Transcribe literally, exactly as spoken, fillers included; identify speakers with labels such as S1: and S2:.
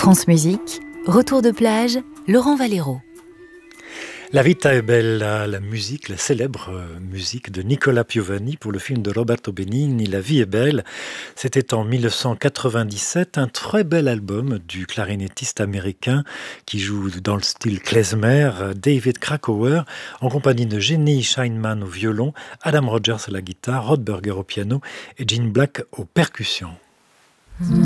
S1: France Musique, retour de plage, Laurent Valero.
S2: La vita è bella, la musique, la célèbre musique de Nicola Piovani pour le film de Roberto Benigni, La vie est belle. C'était en dix-neuf cent quatre-vingt-dix-sept, un très bel album du clarinettiste américain qui joue dans le style klezmer, David Krakauer, en compagnie de Jenny Scheinman au violon, Adam Rogers à la guitare, Rod Berger au piano et Gene Black aux percussions.